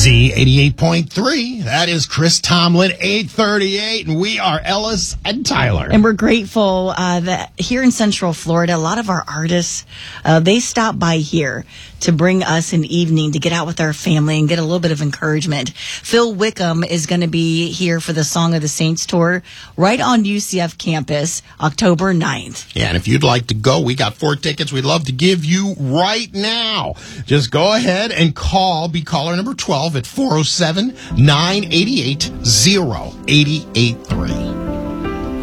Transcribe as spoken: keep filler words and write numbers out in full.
Z eighty-eight point three. That is Chris Tomlin, eight thirty-eight, and we are Ellis and Tyler. And we're grateful uh, that here in Central Florida, a lot of our artists, uh, they stop by here to bring us an evening to get out with our family and get a little bit of encouragement. Phil Wickham is going to be here for the Song of the Saints tour right on U C F campus, October ninth. Yeah, and if you'd like to go, we got four tickets we'd love to give you right now. Just go ahead and call, be caller number twelve at four oh seven, nine eight eight, oh eight eight three.